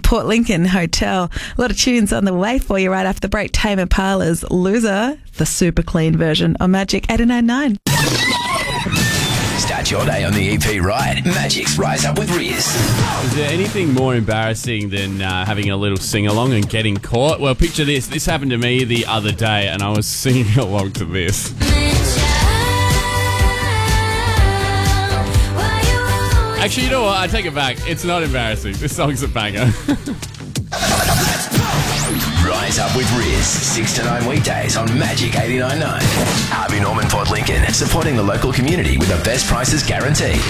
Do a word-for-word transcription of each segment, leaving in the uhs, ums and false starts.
Port Lincoln Hotel. A lot of tunes on the way for you right after the break. Tame Impala's Loser, the super clean version on Magic eighty-nine point nine. Start your day on the E P right. Magic's Rise Up with Riz. Is there anything more embarrassing than uh, having a little sing-along and getting caught? Well, picture this. This happened to me the other day, and I was singing along to this. Actually, you know what? I take it back. It's not embarrassing. This song's a banger. Rise Up with Riz. six to nine weekdays on Magic eighty-nine point nine. Harvey Norman Port Lincoln, supporting the local community with the best prices guaranteed.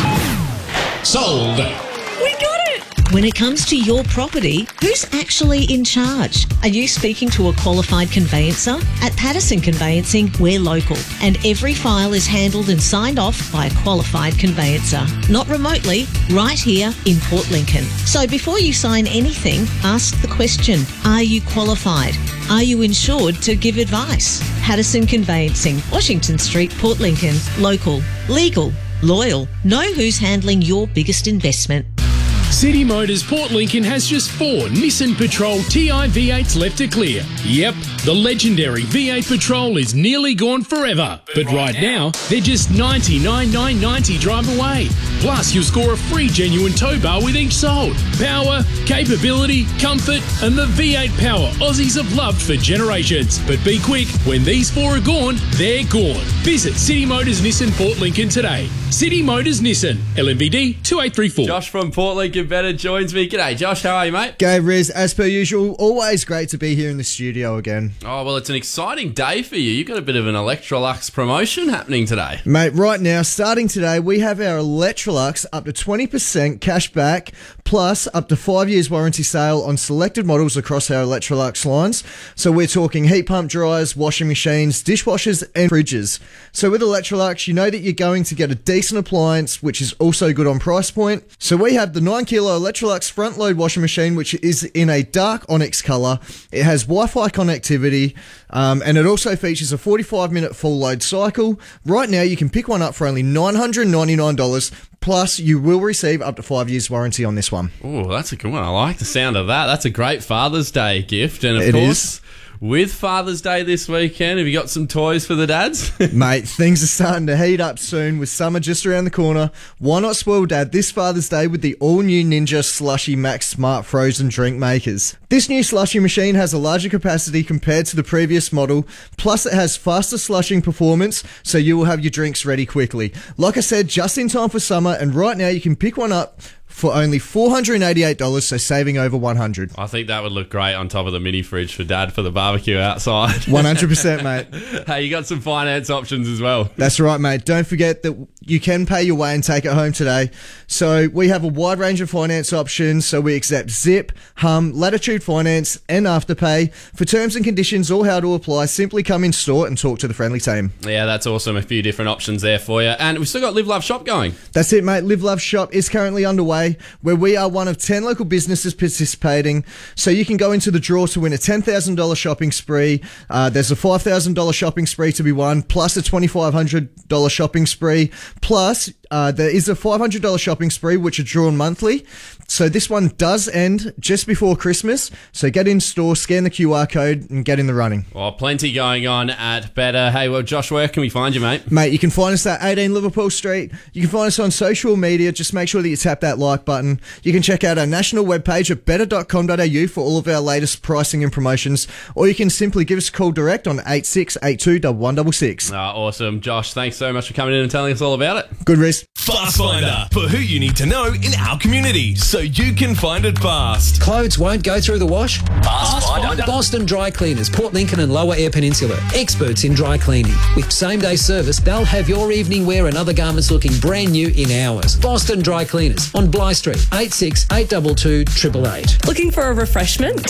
Sold. We got it! When it comes to your property, who's actually in charge? Are you speaking to a qualified conveyancer? At Patterson Conveyancing, we're local, and every file is handled and signed off by a qualified conveyancer. Not remotely, right here in Port Lincoln. So before you sign anything, ask the question, are you qualified? Are you insured to give advice? Patterson Conveyancing, Washington Street, Port Lincoln. Local, legal, loyal. Know who's handling your biggest investment. City Motors Port Lincoln has just four Nissan Patrol T I V eights left to clear. Yep, the legendary V eight Patrol is nearly gone forever. But right now, they're just ninety-nine thousand nine hundred ninety dollars drive away. Plus, you'll score a free genuine tow bar with each sold. Power, capability, comfort, and the V eight power Aussies have loved for generations. But be quick, when these four are gone, they're gone. Visit City Motors Nissan Port Lincoln today. City Motors Nissan, L M V D two eight three four. Josh from Port Lincoln Better joins me. G'day, Josh. How are you, mate? G'day, Riz. As per usual, always great to be here in the studio again. Oh, well, it's an exciting day for you. You've got a bit of an Electrolux promotion happening today. Mate, right now, starting today, we have our Electrolux up to twenty percent cash back, plus up to five years warranty sale on selected models across our Electrolux lines. So we're talking heat pump dryers, washing machines, dishwashers, and fridges. So with Electrolux, you know that you're going to get a decent appliance, which is also good on price point. So we have the nine kilo Electrolux front load washing machine, which is in a dark onyx color. It has Wi-Fi connectivity, um, and it also features a forty-five minute full load cycle. Right now, you can pick one up for only nine hundred ninety-nine dollars. Plus, you will receive up to five years warranty on this one. Oh, that's a good one. I like the sound of that. That's a great Father's Day gift. And of It course, is. with Father's Day this weekend, have you got some toys for the dads? Mate, things are starting to heat up soon with summer just around the corner. Why not spoil Dad this Father's Day with the all-new Ninja Slushy Max Smart Frozen Drink Makers? This new slushy machine has a larger capacity compared to the previous model, plus it has faster slushing performance, so you will have your drinks ready quickly. Like I said, just in time for summer, and right now you can pick one up for only four hundred eighty-eight dollars, so saving over one hundred dollars. I think that would look great on top of the mini fridge for Dad for the barbecue outside. one hundred percent, mate. Hey, you got some finance options as well. That's right, mate. Don't forget that you can pay your way and take it home today. So we have a wide range of finance options. So we accept Zip, Hum, Latitude Finance, and Afterpay. For terms and conditions or how to apply, simply come in store and talk to the friendly team. Yeah, that's awesome. A few different options there for you. And we've still got Live Love Shop going. That's it, mate. Live Love Shop is currently underway, where we are one of ten local businesses participating. So you can go into the draw to win a ten thousand dollars shopping spree. Uh, there's a five thousand dollars shopping spree to be won, plus a twenty-five hundred dollars shopping spree. Plus, uh, there is a five hundred dollars shopping spree, which are drawn monthly. So this one does end just before Christmas. So get in store, scan the Q R code, and get in the running. Well, plenty going on at Better. Hey, well, Josh, where can we find you, mate? Mate, you can find us at eighteen Liverpool Street. You can find us on social media. Just make sure that you tap that like button. You can check out our national webpage at better dot com dot a u for all of our latest pricing and promotions. Or you can simply give us a call direct on eight six eight two, one six six. Oh, awesome. Josh, thanks so much for coming in and telling us all about it. Good, Riz. Fast Finder, for who you need to know in our community, so you can find it fast. Clothes won't go through the wash? Fast Finder. Boston Dry Cleaners, Port Lincoln and Lower Eyre Peninsula. Experts in dry cleaning. With same-day service, they'll have your evening wear and other garments looking brand new in hours. Boston Dry Cleaners on Bly Street, eight six eight two two, eight eight eight. Looking for a refreshment?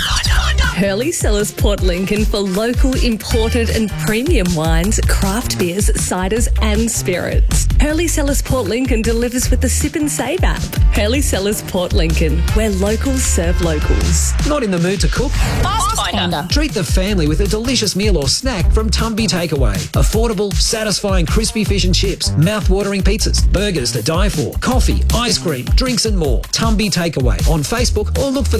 Hurley Cellars Port Lincoln for local, imported and premium wines, craft beers, ciders and spirits. Hurley Cellars Port Lincoln delivers with the Sip and Save app. Hurley Cellars Port Lincoln, where locals serve locals. Not in the mood to cook? Fast Finder. Treat the family with a delicious meal or snack from Tumby Takeaway. Affordable, satisfying crispy fish and chips, mouth-watering pizzas, burgers to die for, coffee, ice cream, drinks and more. Tumby Takeaway on Facebook or look for